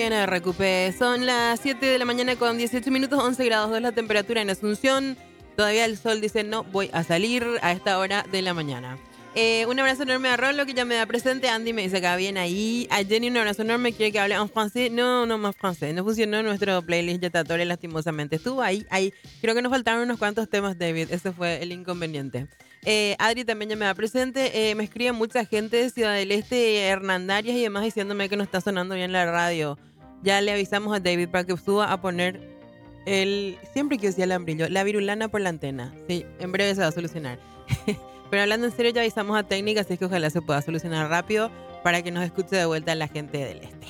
en RQP. Son las 7 de la mañana con 18 minutos, 11 grados 2 la temperatura en Asunción. Todavía el sol dice no voy a salir a esta hora de la mañana. Un abrazo enorme a Rolo, que ya me da presente. Andy me dice que va bien ahí. A Jenny un abrazo enorme, quiere que hable en francés. No más francés. No funcionó nuestro playlist Yetatore, lastimosamente. Estuvo ahí. Creo que nos faltaron unos cuantos temas, David. Ese fue el inconveniente. Adri también ya me da presente. Me escribe mucha gente de Ciudad del Este, Hernandarias y demás, diciéndome que no está sonando bien la radio. Ya le avisamos a David para que suba a poner siempre que decía el lambrillo, la virulana por la antena. Sí, en breve se va a solucionar. Pero hablando en serio, ya avisamos a técnica, así que ojalá se pueda solucionar rápido para que nos escuche de vuelta la gente del Este.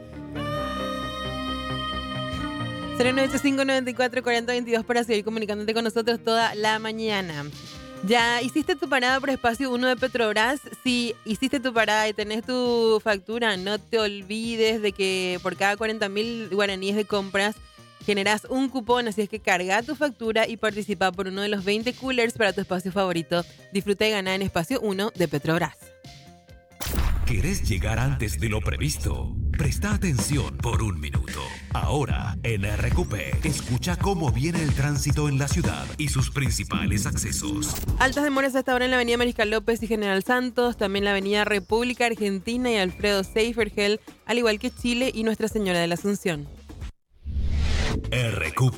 0985-944022 para seguir comunicándote con nosotros toda la mañana. ¿Ya hiciste tu parada por espacio 1 de Petrobras? Si hiciste tu parada y tenés tu factura, no te olvides de que por cada 40.000 guaraníes de compras generás un cupón, así es que carga tu factura y participa por uno de los 20 coolers para tu espacio favorito. Disfruta y gana en espacio 1 de Petrobras. ¿Querés llegar antes de lo previsto? Presta atención por un minuto. Ahora, en RQP, escucha cómo viene el tránsito en la ciudad y sus principales accesos. Altas demoras hasta ahora en la avenida Mariscal López y General Santos, también la avenida República Argentina y Alfredo Seifergel, al igual que Chile y Nuestra Señora de la Asunción. RQP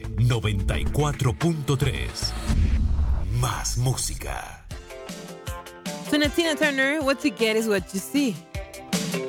94.3. Más música. Suena Tina Turner, What you get is what you see.